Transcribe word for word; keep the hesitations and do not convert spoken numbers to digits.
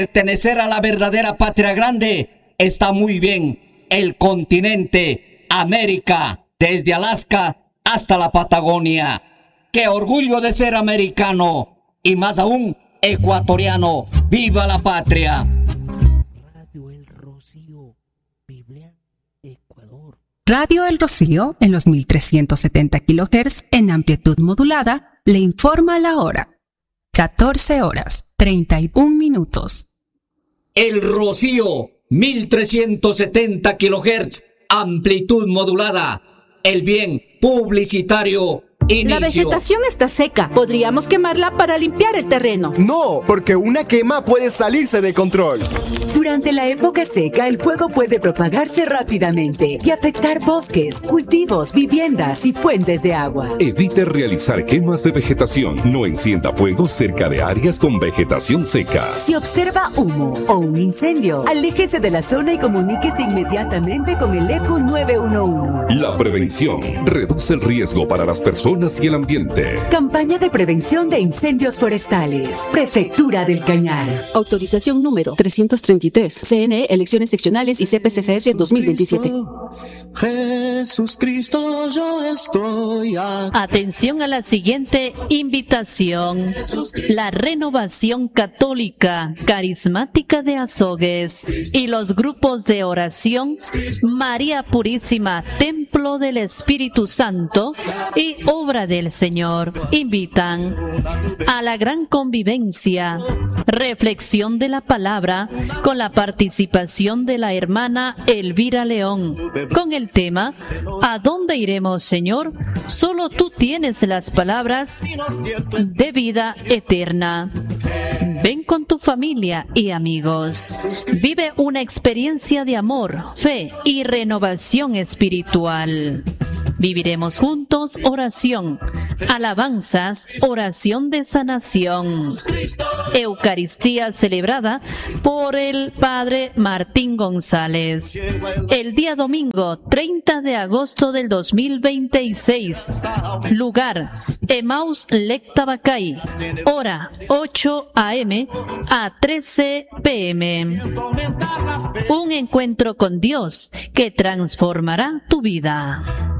Pertenecer a la verdadera patria grande está muy bien. El continente América, desde Alaska hasta la Patagonia. ¡Qué orgullo de ser americano! Y más aún, ecuatoriano. ¡Viva la patria! Radio El Rocío, Biblia, Ecuador. Radio El Rocío, en los mil trescientos setenta kilohertz en amplitud modulada, le informa la hora. catorce horas, treinta y un minutos. El Rocío, mil trescientos setenta kilohertz, amplitud modulada. El bien publicitario. Inicio. La vegetación está seca. Podríamos quemarla para limpiar el terreno. No, porque una quema puede salirse de control. Durante la época seca, el fuego puede propagarse rápidamente y afectar bosques, cultivos, viviendas y fuentes de agua. Evite realizar quemas de vegetación. No encienda fuego cerca de áreas con vegetación seca. Si observa humo o un incendio, aléjese de la zona y comuníquese inmediatamente con el E Q nueve uno uno. La prevención reduce el riesgo para las personas y el ambiente. Campaña de prevención de incendios forestales. Prefectura del Cañar. Autorización número trescientos treinta y tres. C N E, elecciones seccionales y C P C C S dos mil veintisiete. Jesús Cristo, yo estoy aquí. Atención a la siguiente invitación. La Renovación Católica Carismática de Azogues y los grupos de oración María Purísima, Templo del Espíritu Santo y Obra del Señor invitan a la gran convivencia, reflexión de la palabra con la participación de la hermana Elvira León con el tema ¿A dónde iremos, Señor? Solo tú tienes las palabras de vida eterna. Ven con tu familia y amigos. Vive una experiencia de amor, fe y renovación espiritual. Viviremos juntos oración, alabanzas, oración de sanación. Eucaristía celebrada por el Padre Martín González. El día domingo treinta de agosto del dos mil veintiséis. Lugar, Emaús Lec Tabacay. Hora ocho a eme a trece pe eme. Un encuentro con Dios que transformará tu vida.